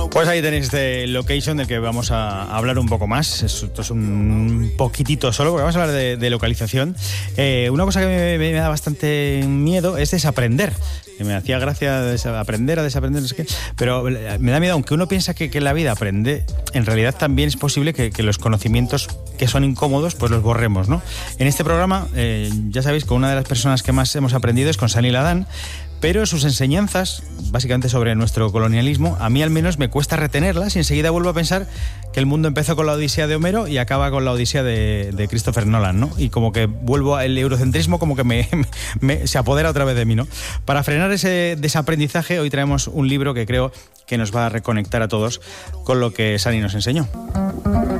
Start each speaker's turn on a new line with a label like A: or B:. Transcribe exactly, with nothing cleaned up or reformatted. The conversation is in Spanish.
A: Pues ahí tenéis este Location del que vamos a hablar un poco más. Esto es un poquitito solo, porque vamos a hablar de, de localización. Eh, una cosa que me, me da bastante miedo es desaprender. Que me hacía gracia aprender a desaprender, no sé qué. Pero me da miedo, aunque uno piensa que, que en la vida aprende, en realidad también es posible que, que los conocimientos que son incómodos, pues los borremos, ¿no? En este programa, eh, ya sabéis, con una de las personas que más hemos aprendido es con Sani Ladán. Pero sus enseñanzas, básicamente sobre nuestro colonialismo, a mí al menos me cuesta retenerlas y enseguida vuelvo a pensar que el mundo empezó con la Odisea de Homero y acaba con la Odisea de, de Christopher Nolan, ¿no? Y como que vuelvo al eurocentrismo, como que me, me, se apodera otra vez de mí, ¿no? Para frenar ese desaprendizaje, hoy traemos un libro que creo que nos va a reconectar a todos con lo que Sani nos enseñó.